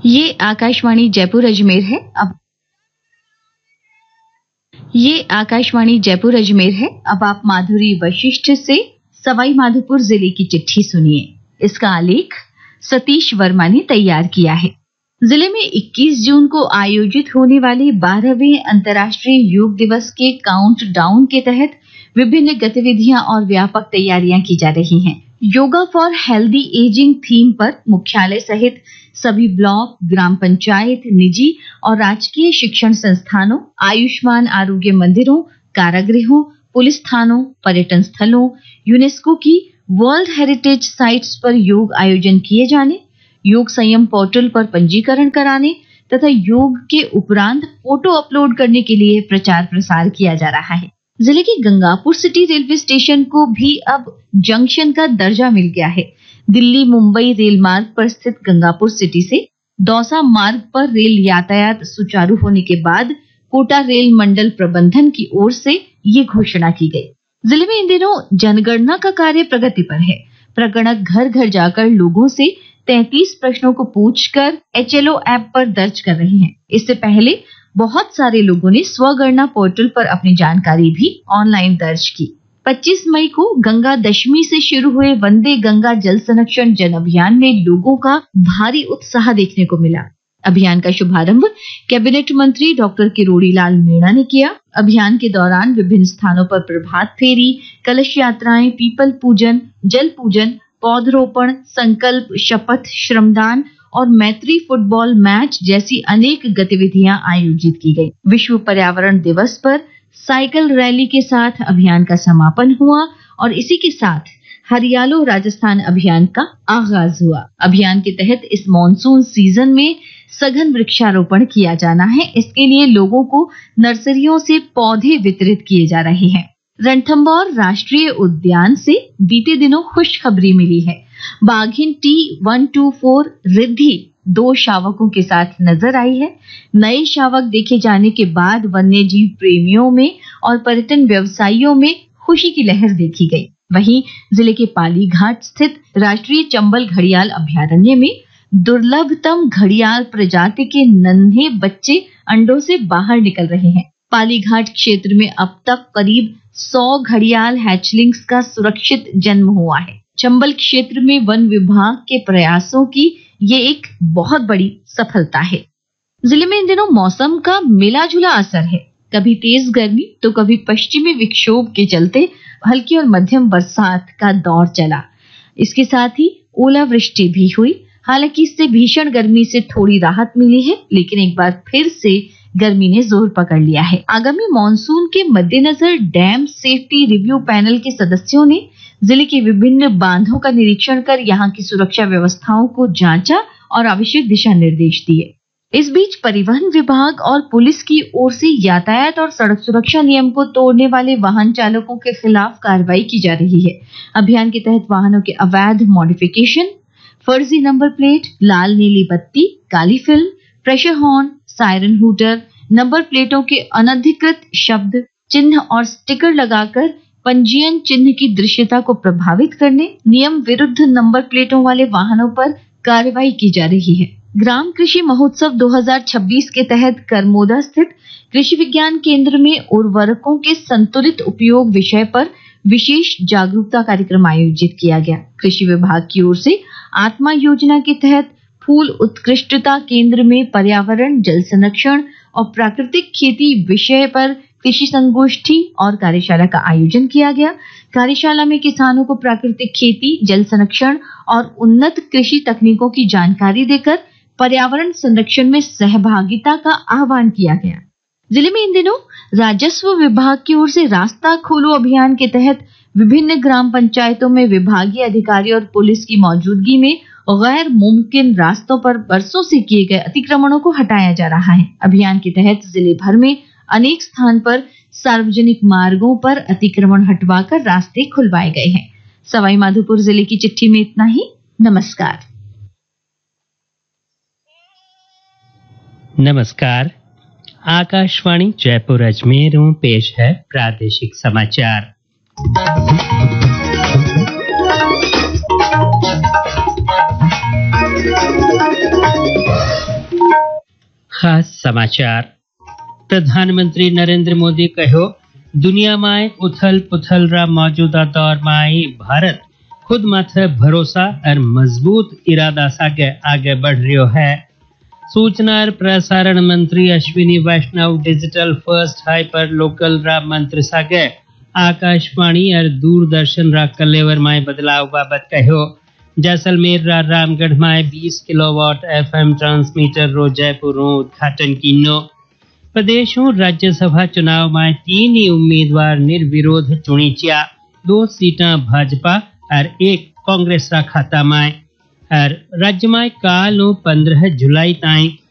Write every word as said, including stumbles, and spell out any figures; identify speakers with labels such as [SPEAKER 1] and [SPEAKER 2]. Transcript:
[SPEAKER 1] ये आकाशवाणी जयपुर अजमेर है। अब ये आकाशवाणी जयपुर अजमेर है। अब आप माधुरी वशिष्ठ से सवाई माधोपुर जिले की चिट्ठी सुनिए। इसका आलेख सतीश वर्मा ने तैयार किया है। जिले में इक्कीस जून को आयोजित होने वाले बारहवें अंतर्राष्ट्रीय योग दिवस के काउंटडाउन के तहत विभिन्न गतिविधियां और व्यापक तैयारियां की जा रही हैं। Yoga for healthy ageing theme पर मुख्यालय सहित सभी ब्लॉक, ग्राम पंचायत, निजी और राजकीय शिक्षण संस्थानों, आयुष्मान आरोग्य मंदिरों, कारागृहों, पुलिस थानों, पर्यटन स्थलों, यूनेस्को की वर्ल्ड हेरिटेज साइट्स पर योग आयोजन किए जाने, योग संयम पोर्टल पर पंजीकरण कराने तथा योग के उपरांत फोटो अपलोड करने के लिए प्रचार प्रसार किया जा रहा है। जिले के गंगापुर सिटी रेलवे स्टेशन को भी अब जंक्शन का दर्जा मिल गया है। दिल्ली मुंबई रेल मार्ग पर स्थित गंगापुर सिटी से दौसा मार्ग पर रेल यातायात सुचारू होने के बाद कोटा रेल मंडल प्रबंधन की ओर से ये घोषणा की गई। जिले में इन दिनों जनगणना का कार्य प्रगति पर है। प्रगणक घर घर जाकर लोगों से तैंतीस प्रश्नों को पूछकर एचएलओ ऐप पर दर्ज कर रहे हैं। इससे पहले बहुत सारे लोगों ने स्वगणना पोर्टल पर अपनी जानकारी भी ऑनलाइन दर्ज की। पच्चीस मई को गंगा दशमी से शुरू हुए वंदे गंगा जल संरक्षण जन अभियान में लोगों का भारी उत्साह देखने को मिला। अभियान का शुभारंभ कैबिनेट मंत्री डॉक्टर किरोड़ी लाल मीणा ने किया। अभियान के दौरान विभिन्न स्थानों पर प्रभात फेरी, कलश यात्राएं, पीपल पूजन, जल पूजन, पौधरोपण, संकल्प, शपथ, श्रमदान और मैत्री फुटबॉल मैच जैसी अनेक गतिविधियां आयोजित की गई। विश्व पर्यावरण दिवस पर साइकिल रैली के साथ अभियान का समापन हुआ और इसी के साथ हरियालो राजस्थान अभियान का आगाज हुआ। अभियान के तहत इस मॉनसून सीजन में सघन वृक्षारोपण किया जाना है। इसके लिए लोगों को नर्सरियों से पौधे वितरित किए जा रहे हैं। रणथंभौर राष्ट्रीय उद्यान से बीते दिनों खुशखबरी मिली है। बाघिन टी एक सौ चौबीस रिद्धि दो शावकों के साथ नजर आई है। नए शावक देखे जाने के बाद वन्य जीव प्रेमियों में और पर्यटन व्यवसायियों में खुशी की लहर देखी गई। वहीं जिले के पाली घाट स्थित राष्ट्रीय चंबल घड़ियाल अभयारण्य में दुर्लभतम घड़ियाल प्रजाति के नन्हे बच्चे अंडों से बाहर निकल रहे हैं। पाली घाट क्षेत्र में अब तक करीब सौ घड़ियाल हैचलिंग्स का सुरक्षित जन्म हुआ है। चंबल क्षेत्र में वन विभाग के प्रयासों की ये एक बहुत बड़ी सफलता है। जिले में इन दिनों मौसम का मिला जुला असर है। कभी तेज गर्मी तो कभी पश्चिमी विक्षोभ के चलते हल्की और मध्यम बरसात का दौर चला। इसके साथ ही ओलावृष्टि भी हुई। हालांकि इससे भीषण गर्मी से थोड़ी राहत मिली है, लेकिन एक बार फिर से गर्मी ने जोर पकड़ लिया है। आगामी मॉनसून के मद्देनजर डैम सेफ्टी रिव्यू पैनल के सदस्यों ने जिले के विभिन्न बांधों का निरीक्षण कर यहां की सुरक्षा व्यवस्थाओं को जांचा और आवश्यक दिशा निर्देश दिए। इस बीच परिवहन विभाग और पुलिस की ओर से यातायात और सड़क सुरक्षा नियम को तोड़ने वाले वाहन चालकों के खिलाफ कार्रवाई की जा रही है। अभियान के तहत वाहनों के अवैध मॉडिफिकेशन, फर्जी नंबर प्लेट, लाल नीली बत्ती, काली film, pressure horn, siren hooter, number प्लेटों के अनधिकृत शब्द, चिन्ह और स्टिकर लगाकर पंजीयन चिन्ह की दृश्यता को प्रभावित करने, नियम विरुद्ध नंबर प्लेटों वाले वाहनों पर कार्रवाई की जा रही है। ग्राम कृषि महोत्सव दो हज़ार छब्बीस के तहत करमोदा स्थित कृषि विज्ञान केंद्र में उर्वरकों के संतुलित उपयोग विषय पर विशेष जागरूकता कार्यक्रम आयोजित किया गया। कृषि विभाग की ओर से आत्मा योजना के तहत फूल उत्कृष्टता केंद्र में पर्यावरण, जल संरक्षण और प्राकृतिक खेती विषय पर कृषि संगोष्ठी और कार्यशाला का आयोजन किया गया। कार्यशाला में किसानों को प्राकृतिक खेती, जल संरक्षण और उन्नत कृषि तकनीकों की जानकारी देकर पर्यावरण संरक्षण में सहभागिता का आह्वान किया गया। जिले में इन दिनों राजस्व विभाग की ओर से रास्ता खोलो अभियान के तहत विभिन्न ग्राम पंचायतों में विभागीय अधिकारी और पुलिस की मौजूदगी में गैर मुमकिन रास्तों पर बरसों से किए गए अतिक्रमणों को हटाया जा रहा है। अभियान के तहत जिले भर में अनेक स्थान पर सार्वजनिक मार्गों पर अतिक्रमण हटवाकर रास्ते खुलवाए गए हैं। सवाई माधोपुर जिले की चिट्ठी में इतना ही। नमस्कार।
[SPEAKER 2] नमस्कार। आकाशवाणी जयपुर अजमेर में पेश है प्रादेशिक समाचार। खास समाचार। प्रधानमंत्री नरेंद्र मोदी कहो दुनिया में उथल पुथल रा मौजूदा दौर में भारत खुद माथे भरोसा और मजबूत इरादा सागे आगे बढ़ रहा है। सूचना और प्रसारण मंत्री अश्विनी वैष्णव डिजिटल फर्स्ट हाइपर लोकल रा मंत्र सागे आकाशवाणी और दूरदर्शन रा कलेवर में बदलाव बाबत कहो। जैसलमेर रा रामगढ़ में बीस किलोवाट एफएम ट्रांसमीटर रो जयपुर रो उद्घाटन किनो। प्रदेशों राज्यसभा चुनाव में तीन ही उम्मीदवार निर्विरोध चुनीचिया। दो सीटा भाजपा और एक कांग्रेस रा खाता में। और राज्य में काल पंद्रह जुलाई ताई